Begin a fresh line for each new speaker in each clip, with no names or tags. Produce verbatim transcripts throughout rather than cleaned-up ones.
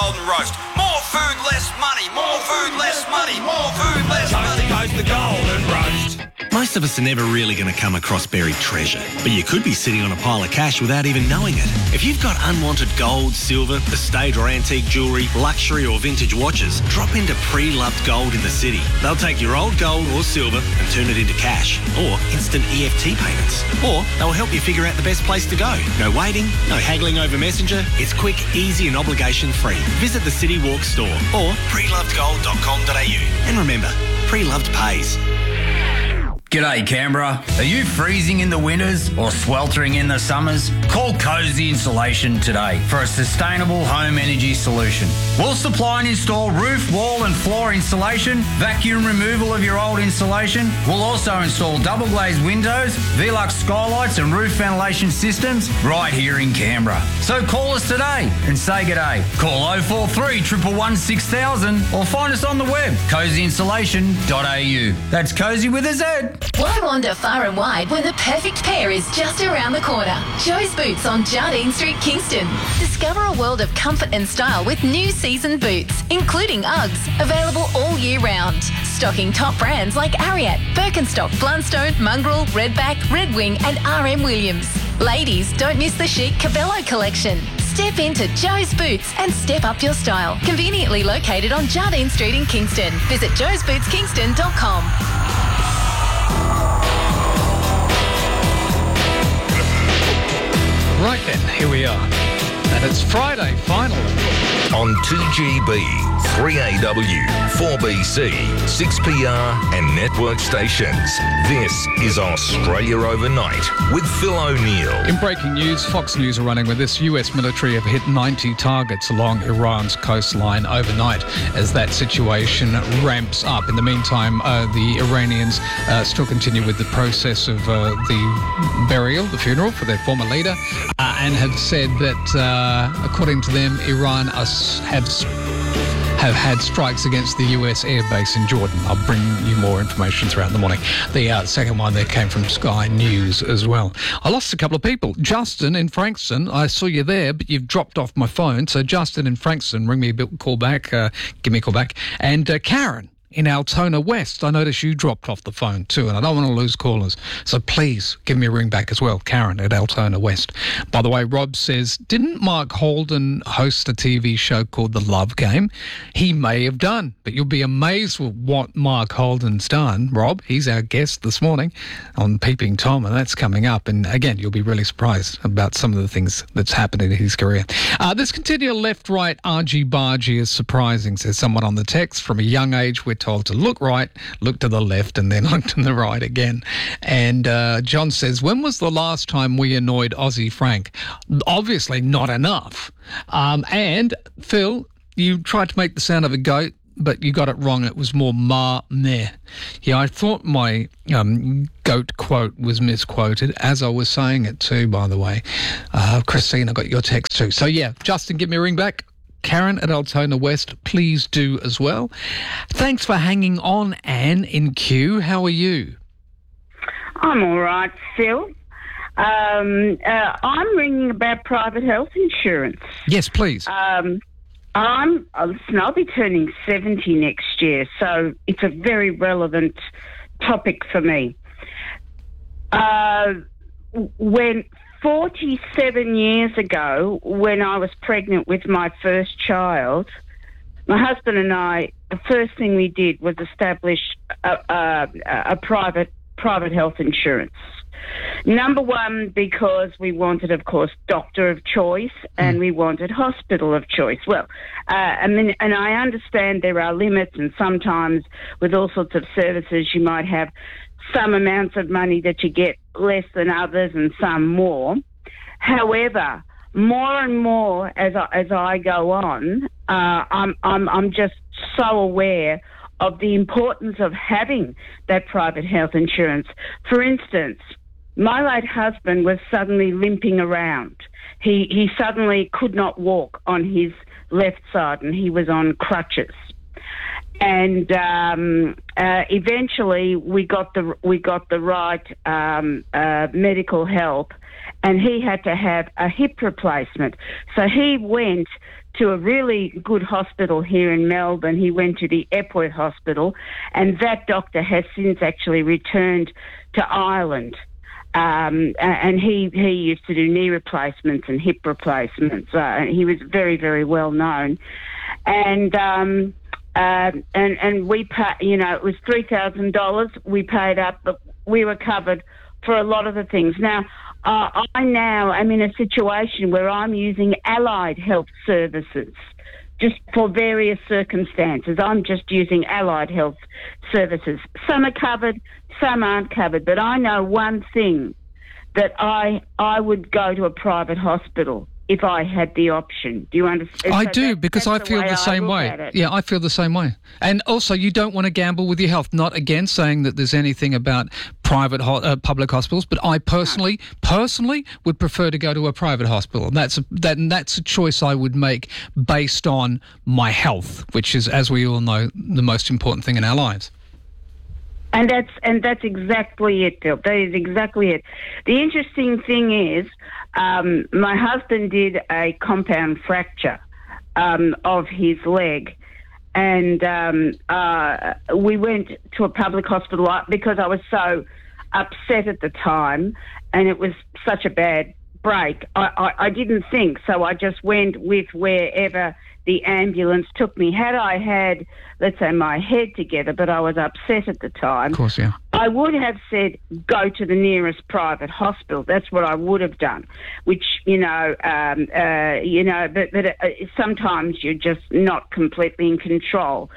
Golden Roast. More food, less money. More food, less money. More food, less money. Coast to coast, the Golden Roast.
Most of us are never really going to come across buried treasure, but you could be sitting on a pile of cash without even knowing it. If you've got unwanted gold, silver, estate or antique jewellery, luxury or vintage watches, drop into Pre-Loved Gold in the city. They'll take your old gold or silver and turn it into cash or instant E F T payments. Or they'll help you figure out the best place to go. No waiting, no haggling over Messenger. It's quick, easy and obligation-free. Visit the City Walk store or pre loved gold dot com dot a u. And remember, Pre-Loved pays.
G'day Canberra. Are you freezing in the winters or sweltering in the summers? Call Cozy Insulation today for a sustainable home energy solution. We'll supply and install roof, wall and floor insulation, vacuum removal of your old insulation. We'll also install double glazed windows, Velux skylights and roof ventilation systems right here in Canberra. So call us today and say g'day. Call oh four three, one one one, six thousand or find us on the web, cozy insulation dot a u. That's Cozy with a Z.
Why wander far and wide when the perfect pair is just around the corner? Joe's Boots on Jardine Street, Kingston. Discover a world of comfort and style with new season boots, including Uggs, available all year round. Stocking top brands like Ariat, Birkenstock, Blundstone, Mongrel, Redback, Red Wing and R M Williams. Ladies, don't miss the chic Cabello collection. Step into Joe's Boots and step up your style. Conveniently located on Jardine Street in Kingston. Visit joes boots kingston dot com.
Right then, here we are. And it's Friday, finally.
On two G B, three A W, four B C, six P R and network stations. This is Australia Overnight with Phil O'Neill.
In breaking news, Fox News are running with this. U S military have hit ninety targets along Iran's coastline overnight as that situation ramps up. In the meantime, uh, the Iranians uh, still continue with the process of uh, the burial, the funeral for their former leader, uh, and have said that, uh, according to them, Iran are, have have had strikes against the U S airbase in Jordan. I'll bring you more information throughout the morning. The uh, second one there came from Sky News as well. I lost a couple of people. Justin in Frankston, I saw you there, but you've dropped off my phone. So Justin in Frankston, ring me a bit, call back, uh, give me a call back. And uh, Karen in Altona West, I noticed you dropped off the phone too, and I don't want to lose callers. So please give me a ring back as well, Karen at Altona West. By the way, Rob says, didn't Mark Holden host a T V show called The Love Game? He may have done, but you'll be amazed with what Mark Holden's done. Rob, he's our guest this morning on Peeping Tom, and that's coming up. And again, you'll be really surprised about some of the things that's happened in his career. Uh, this continual left-right argy-bargy is surprising, says someone on the text. From a young age, we're told to look right, look to the left, and then look to the right again. And uh, John says, when was the last time we annoyed Aussie Frank? Obviously not enough. Um, and Phil, you tried to make the sound of a goat, but you got it wrong. It was more ma meh. Yeah, I thought my um, goat quote was misquoted as I was saying it too, by the way. Uh, Christine, I got your text too. So yeah, Justin, give me a ring back. Karen at Altona West, please do as well. Thanks for hanging on, Anne in Kew. How are you?
I'm all right, Phil. Um, uh, I'm ringing about private health insurance.
Yes, please.
Um, I'm, uh, listen, I'll be turning seventy next year, so it's a very relevant topic for me. Uh, when... forty-seven years ago, when I was pregnant with my first child, my husband and I, the first thing we did was establish a, a, a private private health insurance. Number one, because we wanted, of course, doctor of choice and mm. we wanted hospital of choice. Well, uh, I mean, and I understand there are limits, and sometimes with all sorts of services you might have some amounts of money that you get less than others and some more. However, more and more as I, as I go on, uh, I'm, I'm, I'm just so aware of the importance of having that private health insurance. For instance, my late husband was suddenly limping around. He, he suddenly could not walk on his left side and he was on crutches. and um, uh, eventually we got the we got the right um, uh, medical help, and he had to have a hip replacement. So he went to a really good hospital here in Melbourne. He went to the Epworth Hospital, and that doctor has since actually returned to Ireland. Um, and he, he used to do knee replacements and hip replacements. Uh, he was very, very well known. And um, uh, and and we pay, you know, it was three thousand dollars. We paid up, but we were covered for a lot of the things. Now, uh, I now am in a situation where I'm using Allied Health Services just for various circumstances. I'm just using Allied Health Services. Some are covered, some aren't covered. But I know one thing, that I I would go to a private hospital if I had the option. Do you understand?
I
so
do,
that,
because I
the
feel the same way. Yeah, I feel the same way. And also, you don't want to gamble with your health. Not again saying that there's anything about private, ho- uh, public hospitals, but I personally, no. personally would prefer to go to a private hospital. And that's a, that, and that's a choice I would make based on my health, which is, as we all know, the most important thing in our lives.
And that's and that's exactly it, Bill. That is exactly it. The interesting thing is, um, my husband did a compound fracture um, of his leg, and um, uh, we went to a public hospital because I was so upset at the time, and it was such a bad break. I, I, I didn't think, so I just went with wherever the ambulance took me. Had I had, let's say, my head together, but I was upset at the time,
of course, yeah,
I would have said, go to the nearest private hospital. That's what I would have done, which, you know, um, uh, you know, but, but uh, sometimes you're just not completely in control.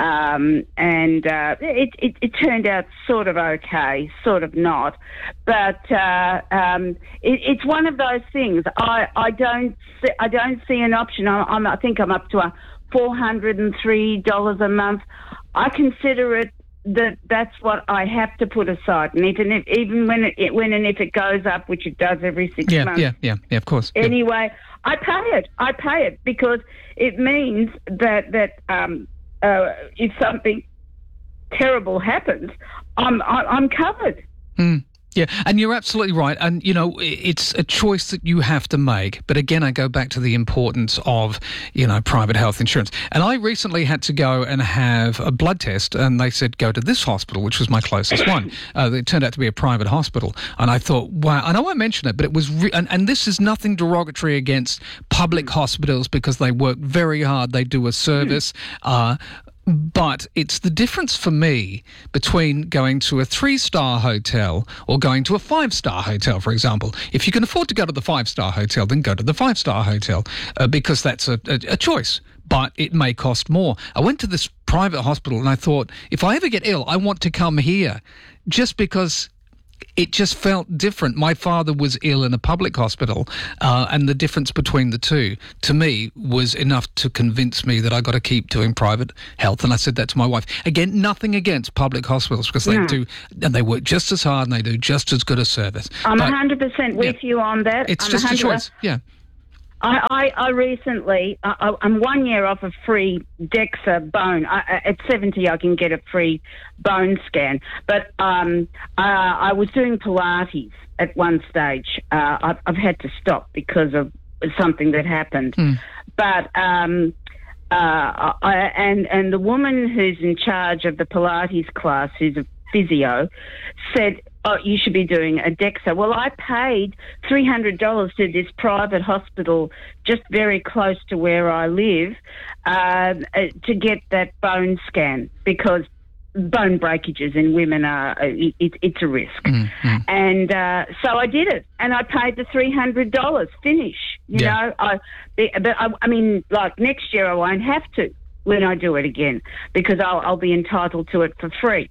Um, and uh, it, it, it turned out sort of okay, sort of not. But uh, um, it, it's one of those things. I, I don't see, I don't see an option. I, I'm, I think I'm up to a four hundred three dollars a month. I consider it that that's what I have to put aside. And even if, even when it, when and if it goes up, which it does every six
yeah,
months.
Yeah, yeah, yeah, of course.
Anyway,
yeah.
I pay it. I pay it because it means that that. Um, Uh, if something terrible happens, I'm I'm covered.
Mm, yeah, and you're absolutely right. And, you know, it's a choice that you have to make. But again, I go back to the importance of, you know, private health insurance. And I recently had to go and have a blood test, and they said, go to this hospital, which was my closest one. Uh, it turned out to be a private hospital. And I thought, wow, I know I mentioned it, but it was, re- and, and this is nothing derogatory against public hospitals because they work very hard. They do a service. Uh, But it's the difference for me between going to a three-star hotel or going to a five-star hotel, for example. If you can afford to go to the five-star hotel, then go to the five-star hotel uh, because that's a, a, a choice. But it may cost more. I went to this private hospital and I thought, if I ever get ill, I want to come here just because it just felt different. My father was ill in a public hospital, uh, and the difference between the two, to me, was enough to convince me that I got to keep doing private health. And I said that to my wife. Again, nothing against public hospitals because they
no.
do, and they work just as hard and they do just as good a service.
I'm
but,
one hundred percent with
yeah,
you on that.
It's
I'm
just
one hundred percent.
a choice. Yeah.
I, I, I recently, I, I'm one year off a free DEXA bone. I, at seventy, I can get a free bone scan. But um, uh, I was doing Pilates at one stage. Uh, I've, I've had to stop because of something that happened. Mm. But um, uh, I, and and the woman who's in charge of the Pilates class, who's a physio, said, oh, you should be doing a DEXA. Well, I paid three hundred dollars to this private hospital just very close to where I live uh, to get that bone scan because bone breakages in women are, it, it, it's a risk. Mm-hmm. And uh, so I did it, and I paid the three hundred dollars, finish, you yeah. know. I, but I, I mean, like next year I won't have to when I do it again because I'll, I'll be entitled to it for free.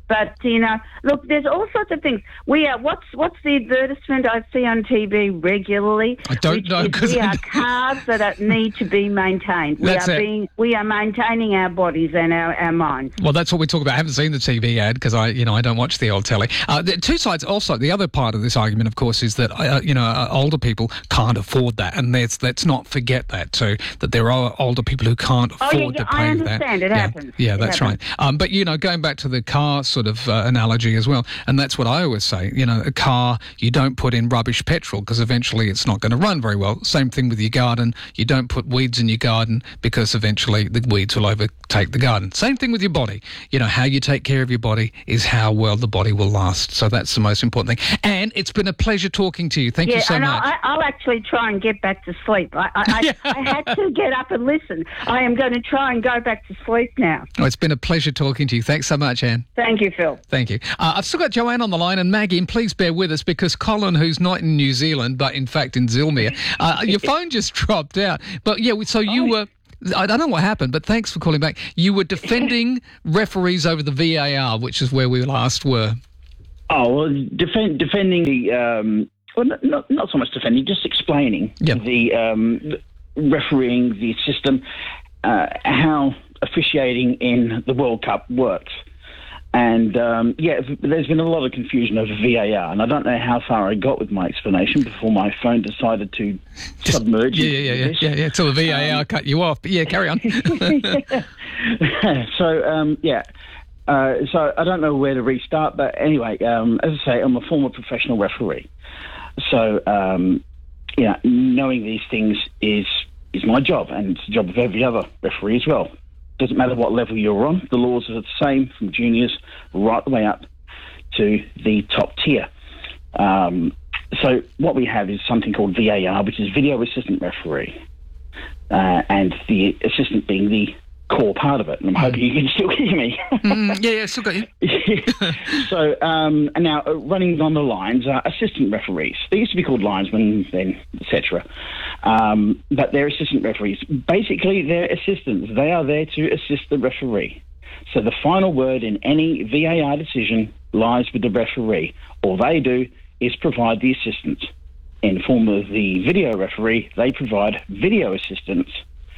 But, you know, look, there's all sorts of things. We are, what's what's the advertisement I see on T V regularly?
I don't know,
Which is
'cause
we
I
are
don't-
cars that are, need to be maintained. We
That's
are
it.
being, we are maintaining our bodies and our, our minds.
Well, that's what we talk about. I haven't seen the T V ad because I, you know, I don't watch the old telly. Uh, the two sides. Also, the other part of this argument, of course, is that uh, you know uh, older people can't afford that, and let's let's not forget that too. That there are older people who can't
Oh,
afford
yeah,
to
I
pay
understand.
that.
It
yeah,
happens.
Yeah,
It
that's
happens.
right. Um, but you know, going back to the car sort of uh, analogy as well, and that's what I always say. You know, a car you don't put in rubbish petrol because eventually it's not going to run very well. Same thing with your garden. You don't put weeds in your garden because eventually the weeds will overtake the garden. Same thing with your body. You know, how you take care of your body is how well the body will last. So that's the most important thing. And it's been a pleasure talking to you. Thank
yeah,
you so
and
much.
I'll, I'll actually try and get back to sleep. I, I, I, I had to get up and listen. I am going to try and go back to sleep now.
Oh, it's been a pleasure talking to you. Thanks so much, Anne.
Thank you, Phil.
Thank you. Uh, I've still got Joanne on the line, and Maggie, and please bear with us because Colin, who's not in New Zealand, but in fact in Zilmere, uh, your phone just dropped out. But yeah, so you were... I don't know what happened, but thanks for calling back. You were defending referees over the V A R, which is where we last were.
Oh, well, defend, defending the... Um, well, not, not so much defending, just explaining
Yep.
the um, refereeing, the system, uh, how officiating in the World Cup works. And, um, yeah, there's been a lot of confusion over V A R, and I don't know how far I got with my explanation before my phone decided to
Just-
submerge.
Yeah, yeah, yeah, yeah, yeah, yeah, till the V A R
Um,
cut you off. But yeah, carry on.
so, um, yeah. Uh, so I don't know where to restart, but anyway, um, as I say, I'm a former professional referee. So, um, yeah, knowing these things is is my job, and it's the job of every other referee as well. Doesn't matter what level you're on, the laws are the same from juniors right the way up to the top tier. Um, so what we have is something called V A R, which is Video Assistant Referee, uh, and the assistant being the core part of it. And I'm hoping you can still hear me.
Mm, yeah, yeah, still got you.
So um, and now uh, running on the lines are assistant referees. They used to be called linesmen, then et cetera. Um, but they're assistant referees. Basically, they're assistants. They are there to assist the referee. So the final word in any V A R decision lies with the referee. All they do is provide the assistance. In the form of the video referee, they provide video assistance.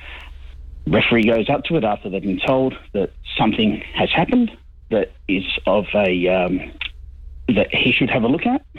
Referee goes up to it after they've been told that something has happened that is of a um, that he should have a look at.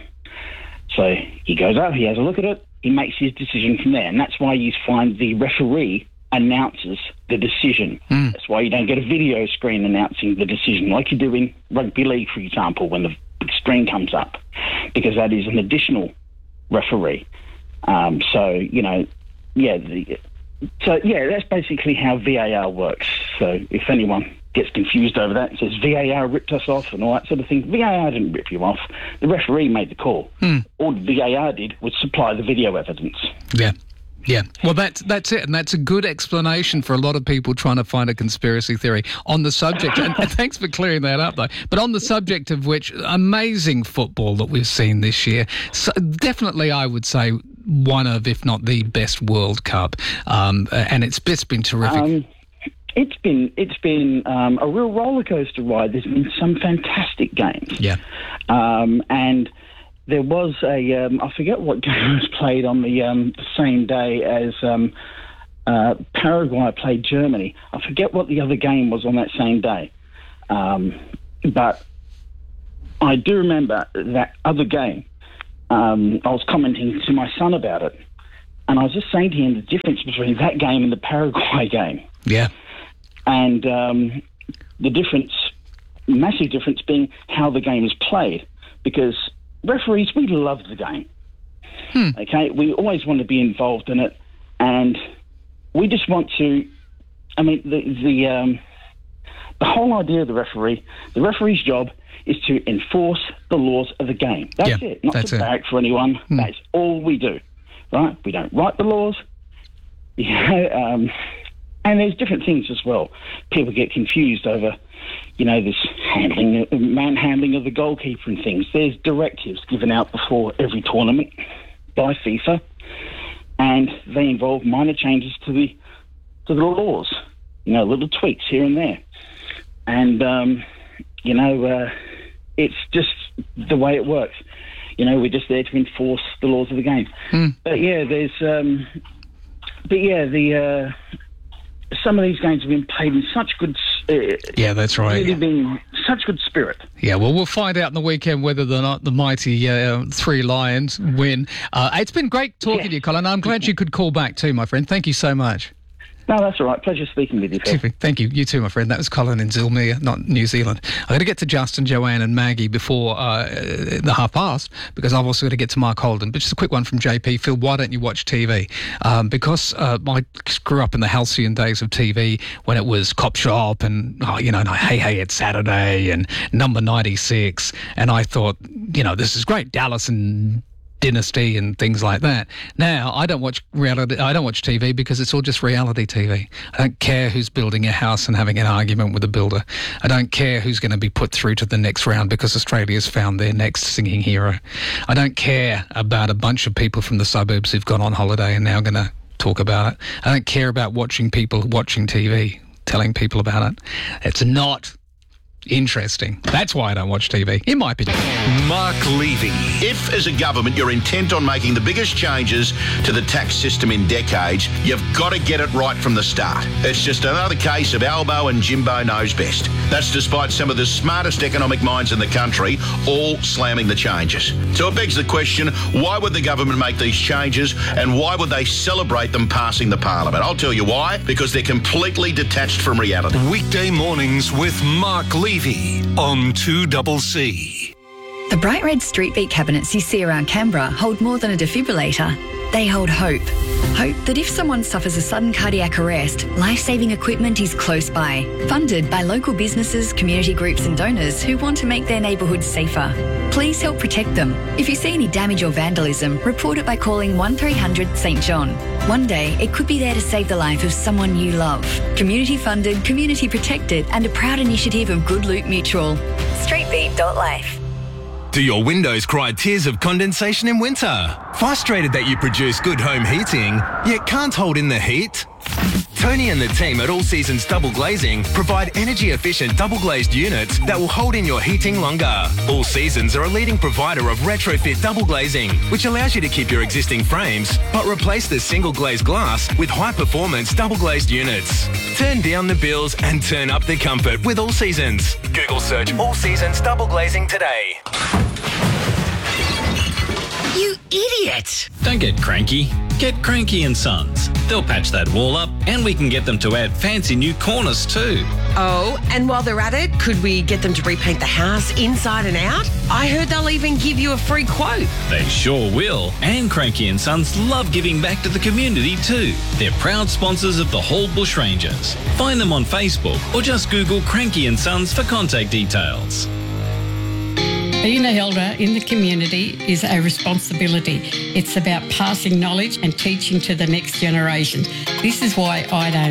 So he goes up, he has a look at it, he makes his decision from there, and that's why you find the referee announces the decision. Mm. That's why you don't get a video screen announcing the decision like you do in rugby league, for example, when the big screen comes up, because that is an additional referee. Um, so you know, yeah. The, So, yeah, that's basically how V A R works. So if anyone gets confused over that and says V A R ripped us off and all that sort of thing, V A R didn't rip you off. The referee made the call. Hmm. All the V A R did was supply the video evidence.
Yeah. Yeah, well, that's that's it, and that's a good explanation for a lot of people trying to find a conspiracy theory on the subject. And, and thanks for clearing that up, though. But on the subject of which, amazing football that we've seen this year. So definitely, I would say one of, if not the best World Cup, um, and it's just been terrific.
Um, it's been it's been um, a real roller coaster ride. There's been some fantastic games.
Yeah,
um, and. There was a, um, I forget what game was played on the, um, the same day as um, uh, Paraguay played Germany. I forget what the other game was on that same day. Um, but I do remember that other game. Um, I was commenting to my son about it. And I was just saying to him the difference between that game and the Paraguay game.
Yeah.
And um, the difference, massive difference being how the game is played. Because referees, we love the game. Hmm. Okay, we always want to be involved in it, and we just want to. I mean, the the um, the whole idea of the referee, the referee's job is to enforce the laws of the game. That's
yeah,
it. Not
that's
to
it.
barrack for anyone. Hmm. That's all we do. Right? We don't write the laws. You know, um, and there's different things as well. People get confused over. You know, this handling, manhandling of the goalkeeper and things. There's directives given out before every tournament by FIFA, and they involve minor changes to the to the laws. You know, little tweaks here and there. And um, You know, uh, it's just the way it works. You know, we're just there to enforce the laws of the game.
Mm.
But yeah, there's, um, but yeah, the uh, some of these games have been played in such good. Uh,
yeah, that's right.
Really been such good spirit.
Yeah, well, we'll find out in the weekend whether or not the mighty uh, Three Lions win. Uh, it's been great talking
yeah.
to you, Colin. I'm glad you could call back too, my friend. Thank you so much.
No, that's all right. Pleasure speaking with you, Phil.
Thank you. You too, my friend. That was Colin in Zilmere, not New Zealand. I'm going to get to Justin, Joanne and Maggie before uh, the half past, because I've also got to get to Mark Holden. But just a quick one from J P. Phil, why don't you watch T V? Um, because uh, I grew up in the halcyon days of T V when it was Cop Shop and, oh, you know, Hey Hey It's Saturday and Number ninety-six. And I thought, you know, this is great. Dallas and Dynasty and things like that. Now, I don't watch reality. I don't watch T V because it's all just reality T V. I don't care who's building a house and having an argument with a builder. I don't care who's going to be put through to the next round because Australia's found their next singing hero. I don't care about a bunch of people from the suburbs who've gone on holiday and now going to talk about it. I don't care about watching people watching T V, telling people about it. It's not interesting. That's why I don't watch T V, in my opinion.
Mark Levy. If, as a government, you're intent on making the biggest changes to the tax system in decades, you've got to get it right from the start. It's just another case of Albo and Jimbo knows best. That's despite some of the smartest economic minds in the country all slamming the changes. So it begs the question, why would the government make these changes and why would they celebrate them passing the parliament? I'll tell you why. Because they're completely detached from reality.
Weekday mornings with Mark Levy on two C C.
The bright red street beat cabinets you see around Canberra hold more than a defibrillator. They hold hope. Hope that if someone suffers a sudden cardiac arrest, life-saving equipment is close by. Funded by local businesses, community groups and donors who want to make their neighbourhoods safer. Please help protect them. If you see any damage or vandalism, report it by calling one three hundred St John. One day, it could be there to save the life of someone you love. Community funded, community protected and a proud initiative of Good Loop Mutual. streetbeat dot life.
Do your windows cry tears of condensation in winter? Frustrated that you produce good home heating, yet can't hold in the heat? Tony and the team at All Seasons Double Glazing provide energy-efficient double-glazed units that will hold in your heating longer. All Seasons are a leading provider of retrofit double glazing, which allows you to keep your existing frames, but replace the single-glazed glass with high-performance double-glazed units. Turn down the bills and turn up the comfort with All Seasons. Google search All Seasons Double Glazing today.
You idiot!
Don't get cranky. Get Cranky and Sons. They'll patch that wall up and we can get them to add fancy new corners too.
Oh, and while they're at it, could we get them to repaint the house inside and out? I heard they'll even give you a free quote.
They sure will. And Cranky and Sons love giving back to the community too. They're proud sponsors of the Hall Bushrangers. Find them on Facebook or just Google Cranky and Sons for contact details.
Being an elder in the community is a responsibility. It's about passing knowledge and teaching to the next generation. This is why I don't